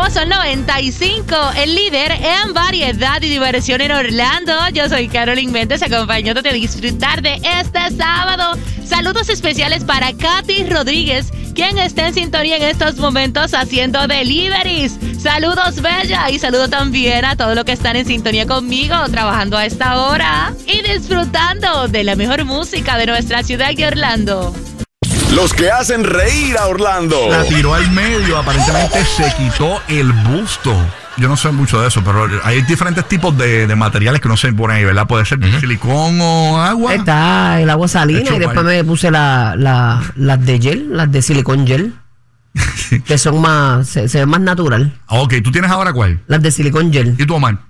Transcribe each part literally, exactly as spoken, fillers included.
nuevo Sol noventa y cinco, el líder en variedad y diversión en Orlando. Yo soy Carolyn Méndez, acompañándote a disfrutar de este sábado. Saludos especiales para Katy Rodríguez, quien está en sintonía en estos momentos haciendo deliveries. Saludos, bella, y saludo también a todos los que están en sintonía conmigo, trabajando a esta hora y disfrutando de la mejor música de nuestra ciudad de Orlando. Los que hacen reír a Orlando. La tiró al medio, aparentemente se quitó el busto. Yo no sé mucho de eso, pero hay diferentes tipos de, de materiales que no se ponen ahí, ¿verdad? Puede ser uh-huh. silicón o agua. Está el agua salina y después me puse la, la, las de gel, las de silicón gel. Que son más, se, se ven más natural. Ok, ¿tú tienes ahora cuál? Las de silicón gel. ¿Y tú, Omar?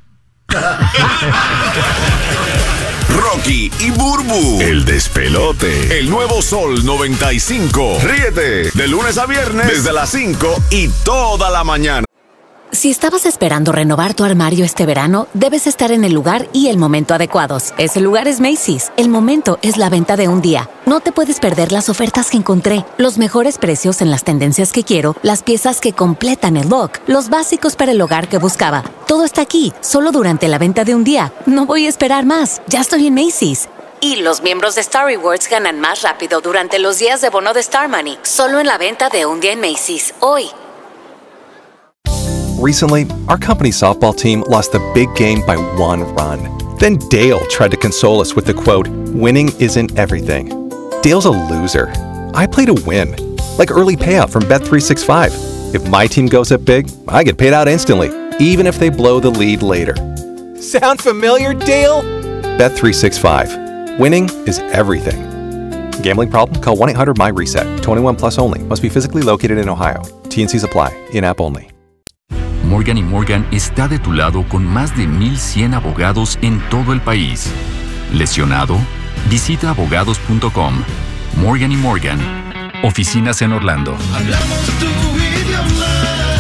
Rocky y Burbu, el despelote. El nuevo Sol noventa y cinco. Ríete de lunes a viernes desde las cinco y toda la mañana. Si estabas esperando renovar tu armario este verano, debes estar en el lugar y el momento adecuados. Ese lugar es Macy's. El momento es la venta de un día. No te puedes perder las ofertas que encontré, los mejores precios en las tendencias que quiero, las piezas que completan el look, los básicos para el hogar que buscaba. Todo está aquí, solo durante la venta de un día. No voy a esperar más. Ya estoy en Macy's. Y los miembros de Star Rewards ganan más rápido durante los días de bono de Star Money. Solo en la venta de un día en Macy's. Hoy. Recently, our company softball team lost a big game by one run. Then Dale tried to console us with the quote, "Winning isn't everything." Dale's a loser. I play to win. Like early payout from Bet three sixty-five. If my team goes up big, I get paid out instantly, even if they blow the lead later. Sound familiar, Dale? Bet three sixty-five. Winning is everything. Gambling problem? Call one eight hundred M Y reset. twenty-one plus only. Must be physically located in Ohio. T N Cs apply. In-app only. Morgan y Morgan está de tu lado con más de mil cien abogados en todo el país. ¿Lesionado? Visita abogados punto com. Morgan y Morgan. Oficinas en Orlando. Hablamos tu idioma.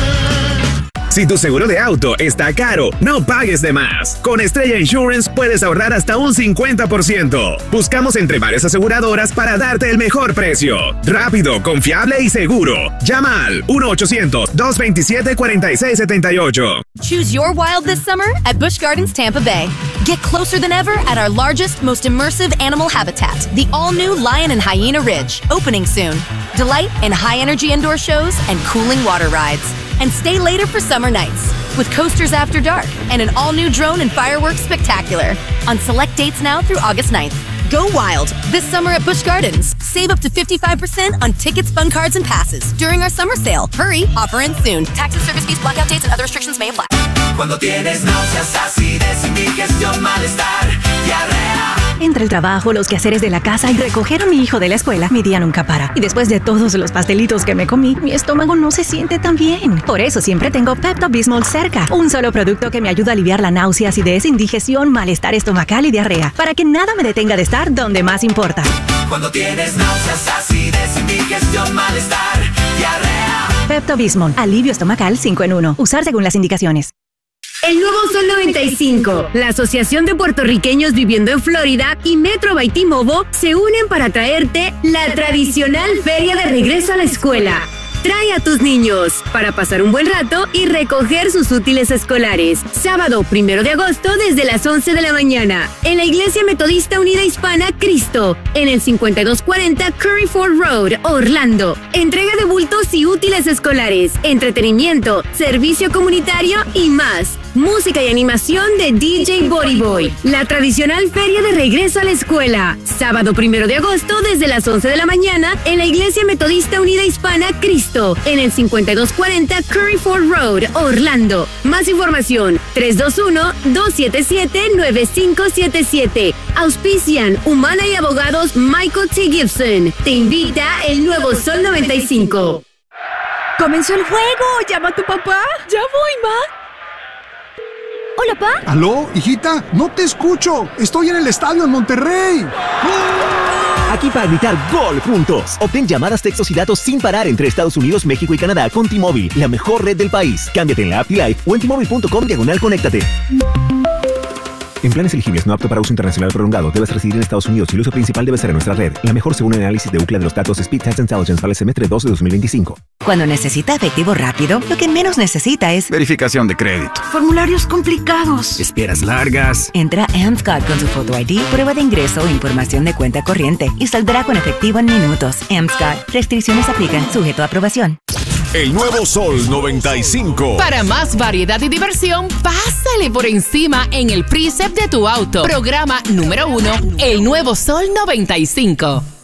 Si tu seguro de auto está caro, no pagues de más. Con Estrella Insurance puedes ahorrar hasta un cincuenta por ciento. Buscamos entre varias aseguradoras para darte el mejor precio. Rápido, confiable y seguro. Llama al uno ochocientos, dos veintisiete, cuarenta y seis setenta y ocho. Choose your wild this summer at Busch Gardens Tampa Bay. Get closer than ever at our largest, most immersive animal habitat, the all-new Lion and Hyena Ridge, opening soon. Delight in high-energy indoor shows and cooling water rides. And stay later for summer nights with Coasters After Dark and an all-new drone and fireworks spectacular on select dates now through August ninth. Go wild this summer at Busch Gardens. Save up to fifty-five percent on tickets, fun cards, and passes during our summer sale. Hurry, offer ends soon. Tax and service fees, blackout dates, and other restrictions may apply. Cuando tienes náuseas, acidez, indigestión, malestar, diarrea. Entre el trabajo, los quehaceres de la casa y recoger a mi hijo de la escuela, mi día nunca para. Y después de todos los pastelitos que me comí, mi estómago no se siente tan bien. Por eso siempre tengo Pepto-Bismol cerca. Un solo producto que me ayuda a aliviar la náusea, acidez, indigestión, malestar estomacal y diarrea. Para que nada me detenga de estar donde más importa. Cuando tienes náuseas, acidez, indigestión, malestar, diarrea. Pepto-Bismol, alivio estomacal cinco en uno. Usar según las indicaciones. El nuevo Sol noventa y cinco, la Asociación de Puertorriqueños Viviendo en Florida y Metro by T-Mobile se unen para traerte la tradicional Feria de Regreso a la Escuela. Trae a tus niños para pasar un buen rato y recoger sus útiles escolares. Sábado primero de agosto desde las once de la mañana en la Iglesia Metodista Unida Hispana Cristo, en el cincuenta y dos cuarenta Curry Ford Road, Orlando. Entrega de bultos y útiles escolares, entretenimiento, servicio comunitario y más. Música y animación de D J Body Boy. La tradicional Feria de Regreso a la Escuela. Sábado primero de agosto desde las once de la mañana en la Iglesia Metodista Unida Hispana Cristo, en el cincuenta y dos cuarenta Curry Ford Road, Orlando. Más información, tres dos uno, dos siete siete, nueve cinco siete siete. Auspician Humana y Abogados Michael T. Gibson. Te invita el nuevo Sol noventa y cinco. ¡Comenzó el juego! ¡Llama a tu papá! ¡Ya voy, ma! Hola, pa. ¿Aló, hijita? No te escucho. Estoy en el estadio en Monterrey. Aquí para gritar gol juntos. Obtén llamadas, textos y datos sin parar entre Estados Unidos, México y Canadá con T-Mobile, la mejor red del país. Cámbiate en la app T-Life o en T Mobile punto com diagonal conéctate. En planes elegibles no apto para uso internacional prolongado, debes residir en Estados Unidos y el uso principal debe ser en nuestra red. La mejor según el análisis de U C L A de los datos Speed Test Intelligence para el semestre dos de dos mil veinticinco. Cuando necesita efectivo rápido, lo que menos necesita es verificación de crédito, formularios complicados, esperas largas. Entra a AmScot con su Photo I D, prueba de ingreso o información de cuenta corriente y saldrá con efectivo en minutos. AmScot. Restricciones aplican. Sujeto a aprobación. El nuevo Sol noventa y cinco. Para más variedad y diversión, pásale por encima en el Precept de tu auto. Programa número uno, el nuevo Sol noventa y cinco.